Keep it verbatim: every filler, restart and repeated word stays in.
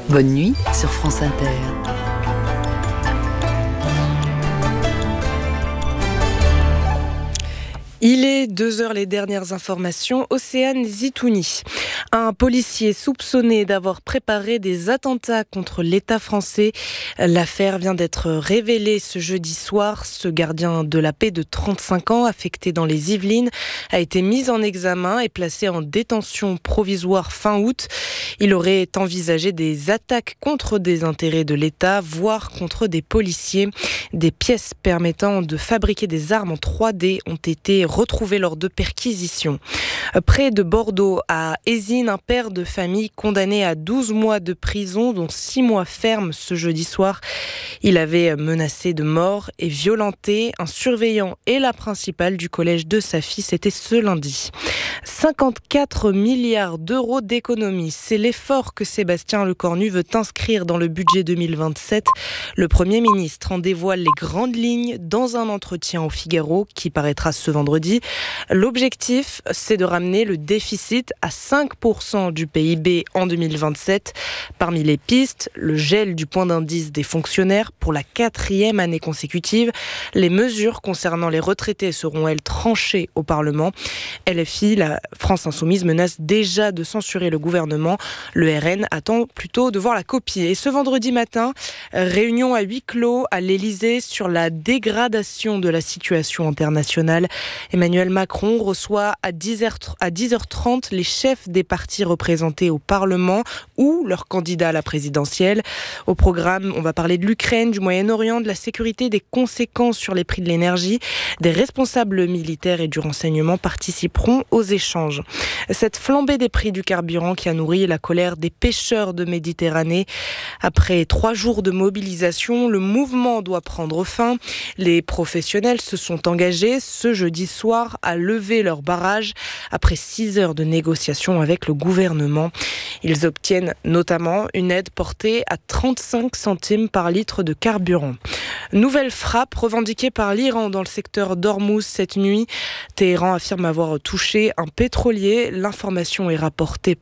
Bonne nuit sur France Inter. Il est deux heures, les dernières informations. Océane Zitouni, un policier soupçonné d'avoir préparé des attentats contre l'État français. L'affaire vient d'être révélée ce jeudi soir. Ce gardien de la paix de trente-cinq ans, affecté dans les Yvelines, a été mis en examen et placé en détention provisoire fin août. Il aurait envisagé des attaques contre des intérêts de l'État, voire contre des policiers. Des pièces permettant de fabriquer des armes en trois D ont été retrouvées lors de perquisitions. Près de Bordeaux, à Ézines, un père de famille condamné à douze mois de prison, dont six mois fermes ce jeudi soir. Il avait menacé de mort et violenté un surveillant et la principale du collège de sa fille. C'était ce lundi. cinquante-quatre milliards d'euros d'économies. C'est l'effort que Sébastien Lecornu veut inscrire dans le budget deux mille vingt-sept. Le Premier ministre en dévoile les grandes lignes dans un entretien au Figaro qui paraîtra ce vendredi. L'objectif, c'est de ramener le déficit à cinq pour cent du P I B en deux mille vingt-sept. Parmi les pistes, le gel du point d'indice des fonctionnaires pour la quatrième année consécutive. Les mesures concernant les retraités seront, elles, tranchées au Parlement. L F I, la France Insoumise, menace déjà de censurer le gouvernement. Le R N attend plutôt de voir la copie. Et ce vendredi matin, réunion à huis clos à l'Élysée sur la dégradation de la situation internationale. Emmanuel Macron reçoit à dix heures trente les chefs des partis représentés au Parlement ou leurs candidats à la présidentielle. Au programme, on va parler de l'Ukraine, du Moyen-Orient, de la sécurité, des conséquences sur les prix de l'énergie. Des responsables militaires et du renseignement participeront aux échanges. Cette flambée des prix du carburant qui a nourri la colère des pêcheurs de Méditerranée. Après trois jours de mobilisation, le mouvement doit prendre fin. Les professionnels se sont engagés ce jeudi soir à lever leur barrage après six heures de négociations avec le gouvernement. Ils obtiennent notamment une aide portée à trente-cinq centimes par litre de carburant. Nouvelle frappe revendiquée par l'Iran dans le secteur d'Ormuz cette nuit. Téhéran affirme avoir touché un pétrolier. L'information est rapportée